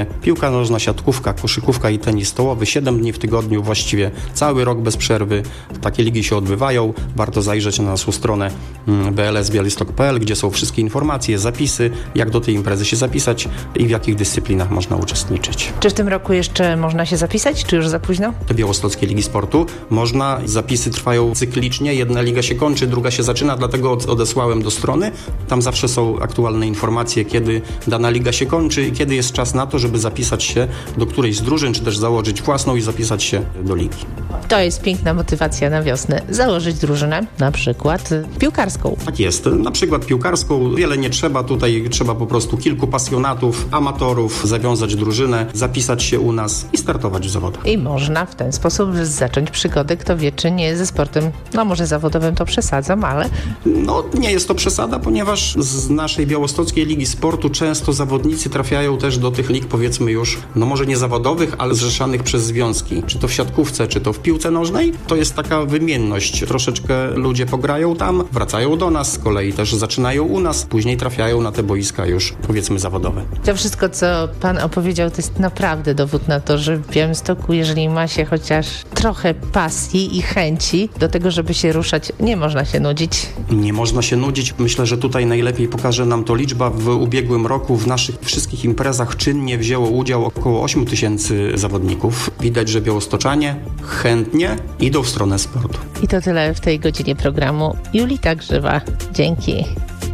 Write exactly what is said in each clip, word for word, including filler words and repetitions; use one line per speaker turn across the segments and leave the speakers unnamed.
Piłka nożna, siatkówka, koszykówka i tenis stołowy. siedem dni w tygodniu, właściwie cały rok bez przerwy. Takie ligi się odbywają. Warto zajrzeć na naszą stronę b l s białystok kropka p l, gdzie są wszystkie informacje, zapisy, jak do tej imprezy się zapisać i w jakich dyscyplinach można uczestniczyć.
Czy w tym roku jeszcze można się zapisać, czy już za późno?
Do Białostockiej Ligi Sportu można. Zapisy trwają cyklicznie. Jedna liga się kończy, druga się zaczyna, dlatego odesłałem do strony. Tam zawsze są aktualne informacje, kiedy dana liga się kończy i kiedy jest czas na to, żeby zapisać się do którejś z drużyn, czy też założyć własną i zapisać się do ligi.
To jest piękna motywacja na wiosnę. Założyć drużynę, na przykład piłkarską.
Tak jest. Na przykład piłkarską. Wiele nie trzeba. Tutaj trzeba po prostu kilku pasjonatów, amatorów, zawiązać drużynę, zapisać się u nas i startować w zawodach.
I można w ten sposób zacząć przygodę, kto wie, czy nie ze sportem, no może zawodowym to przesadzam, ale...
No nie jest to przesada, ponieważ z naszej Białostockiej Ligi Sportu często zawodnicy trafiają też do tych lig, powiedzmy już, no może nie zawodowych, ale zrzeszanych przez związki. Czy to w siatkówce, czy to w piłce nożnej. To jest taka wymienność. Troszeczkę ludzie pograją tam, wracają do nas, z kolei też zaczynają u nas, później trafiają na te boiska już, powiedzmy, zawodowe.
To wszystko, co pan opowiedział, to jest naprawdę dowód na to, że w Białymstoku, jeżeli ma się chociaż trochę pasji i chęci do tego, żeby się ruszać, nie można się nudzić.
Nie można się nudzić. Myślę, że tutaj najlepiej pokaże nam to liczba. W ubiegłym roku w naszych wszystkich imprezach czynnie wzięło udział około osiem tysięcy zawodników. Widać, że białostoczanie chętnie idą w stronę sportu.
I to tyle w tej godzinie programu. Julita Grzywa. Dzięki.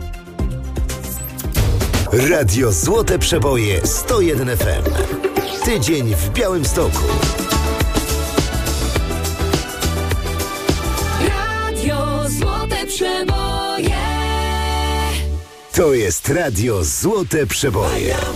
Radio Złote Przeboje sto jeden F M. Tydzień w Białymstoku.
Radio Złote Przeboje.
To jest Radio Złote Przeboje.